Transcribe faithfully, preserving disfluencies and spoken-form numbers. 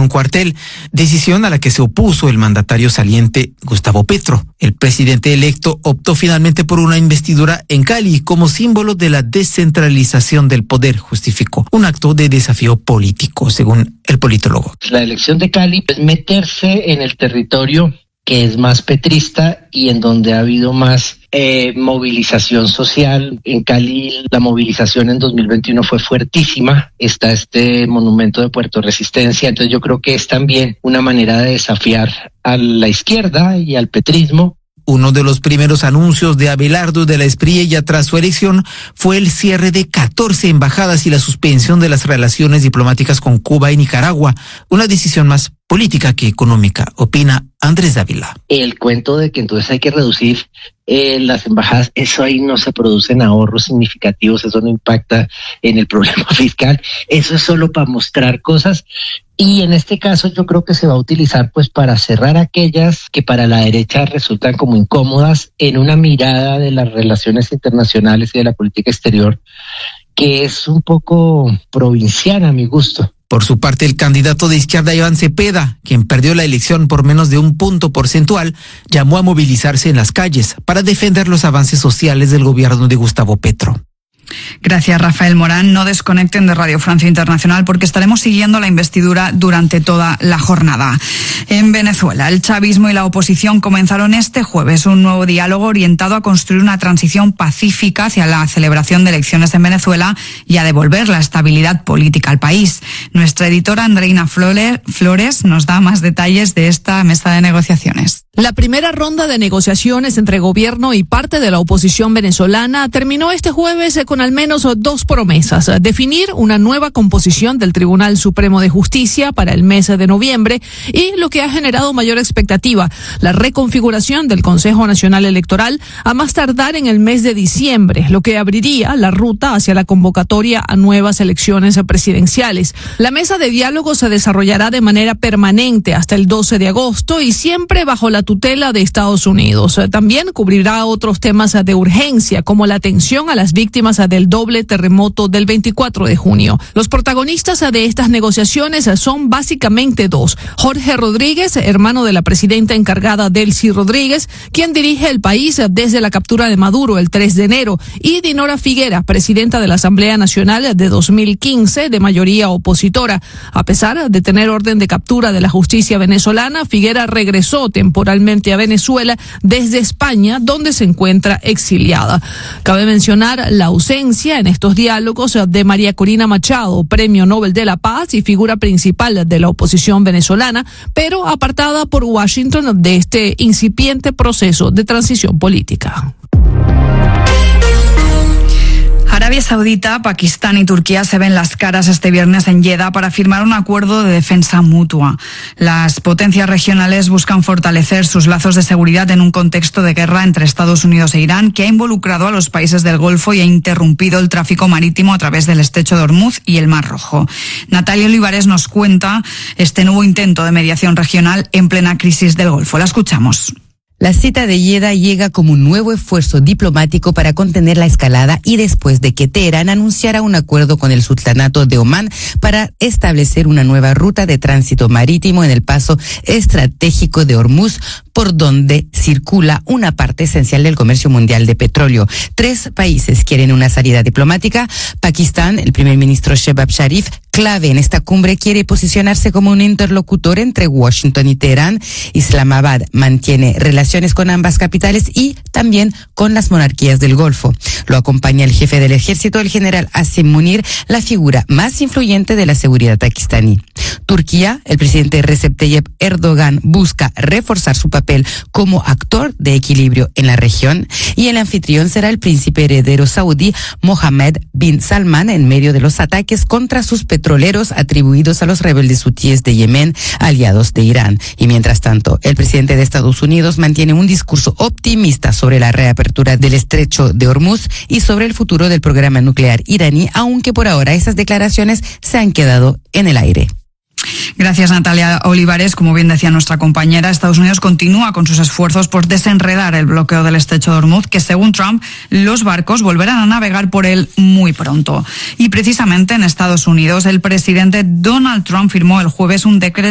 un cuartel, decisión a la que se opuso el mandatario saliente Gustavo Petro. El presidente electo optó finalmente por una investidura en Cali como símbolo de la descentralización del poder, justificó. Un acto de desafío político, según el politólogo. La elección de Cali es meterse en el territorio que es más petrista y en donde ha habido más eh, movilización social. En Cali la movilización en dos mil veintiuno fue fuertísima. Está este monumento de Puerto Resistencia. Entonces yo creo que es también una manera de desafiar a la izquierda y al petrismo. Uno de los primeros anuncios de Abelardo de la Espriella tras su elección fue el cierre de catorce embajadas y la suspensión de las relaciones diplomáticas con Cuba y Nicaragua, una decisión más política que económica, opina Andrés Dávila. El cuento de que entonces hay que reducir eh, las embajadas, eso ahí no se producen ahorros significativos, eso no impacta en el problema fiscal, eso es solo para mostrar cosas. Y en este caso yo creo que se va a utilizar pues para cerrar aquellas que para la derecha resultan como incómodas en una mirada de las relaciones internacionales y de la política exterior que es un poco provinciana a mi gusto. Por su parte, el candidato de izquierda Iván Cepeda, quien perdió la elección por menos de un punto porcentual, llamó a movilizarse en las calles para defender los avances sociales del gobierno de Gustavo Petro. Gracias, Rafael Morán. No desconecten de Radio Francia Internacional porque estaremos siguiendo la investidura durante toda la jornada. En Venezuela, el chavismo y la oposición comenzaron este jueves un nuevo diálogo orientado a construir una transición pacífica hacia la celebración de elecciones en Venezuela y a devolver la estabilidad política al país. Nuestra editora Andreina Flores nos da más detalles de esta mesa de negociaciones. La primera ronda de negociaciones entre gobierno y parte de la oposición venezolana terminó este jueves con al menos dos promesas: definir una nueva composición del Tribunal Supremo de Justicia para el mes de noviembre y, lo que ha generado mayor expectativa, la reconfiguración del Consejo Nacional Electoral a más tardar en el mes de diciembre, lo que abriría la ruta hacia la convocatoria a nuevas elecciones presidenciales. La mesa de diálogo se desarrollará de manera permanente hasta el doce de agosto y siempre bajo la tutela de Estados Unidos. También cubrirá otros temas de urgencia, como la atención a las víctimas del doble terremoto del veinticuatro de junio. Los protagonistas de estas negociaciones son básicamente dos: Jorge Rodríguez, hermano de la presidenta encargada Delcy Rodríguez, quien dirige el país desde la captura de Maduro el tres de enero, y Dinora Figuera, presidenta de la Asamblea Nacional de dos mil quince, de mayoría opositora. A pesar de tener orden de captura de la justicia venezolana, Figuera regresó temporalmente a Venezuela desde España, donde se encuentra exiliada. Cabe mencionar la ausencia en estos diálogos de María Corina Machado, Premio Nobel de la Paz y figura principal de la oposición venezolana, pero apartada por Washington de este incipiente proceso de transición política. Arabia Saudita, Pakistán y Turquía se ven las caras este viernes en Jeddah para firmar un acuerdo de defensa mutua. Las potencias regionales buscan fortalecer sus lazos de seguridad en un contexto de guerra entre Estados Unidos e Irán que ha involucrado a los países del Golfo y ha interrumpido el tráfico marítimo a través del estrecho de Hormuz y el Mar Rojo. Natalia Olivares nos cuenta este nuevo intento de mediación regional en plena crisis del Golfo. La escuchamos. La cita de Jeddah llega como un nuevo esfuerzo diplomático para contener la escalada y después de que Teherán anunciara un acuerdo con el Sultanato de Omán para establecer una nueva ruta de tránsito marítimo en el paso estratégico de Hormuz, por donde circula una parte esencial del comercio mundial de petróleo. Tres países quieren una salida diplomática. Pakistán, el primer ministro Shehbaz Sharif, clave en esta cumbre, quiere posicionarse como un interlocutor entre Washington y Teherán. Islamabad mantiene relaciones con ambas capitales y también con las monarquías del Golfo. Lo acompaña el jefe del ejército, el general Asim Munir, la figura más influyente de la seguridad pakistaní. Turquía, el presidente Recep Tayyip Erdogan busca reforzar su papel como actor de equilibrio en la región, y el anfitrión será el príncipe heredero saudí Mohammed bin Salman en medio de los ataques contra sus petroleros atribuidos a los rebeldes hutíes de Yemen, aliados de Irán. Y mientras tanto, el presidente de Estados Unidos mantiene un discurso optimista sobre la reapertura del estrecho de Hormuz y sobre el futuro del programa nuclear iraní, aunque por ahora esas declaraciones se han quedado en el aire. Gracias, Natalia Olivares. Como bien decía nuestra compañera, Estados Unidos continúa con sus esfuerzos por desenredar el bloqueo del estrecho de Hormuz, que según Trump, los barcos volverán a navegar por él muy pronto. Y precisamente en Estados Unidos, el presidente Donald Trump firmó el jueves un decreto